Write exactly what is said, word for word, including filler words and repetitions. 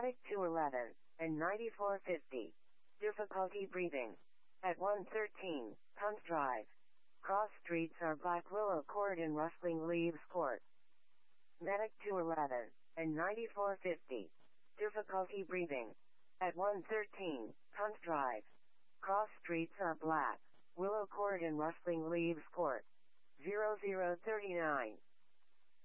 Medic two eleven, and ninety-four fifty. Difficulty breathing. At one thirteen, Punt Drive. Cross streets are Black Willow Court and Rustling Leaves Court. Medic two eleven, and ninety-four fifty. Difficulty breathing. At one thirteen, Punt Drive. Cross streets are Black Willow Court and Rustling Leaves Court. zero zero thirty-nine.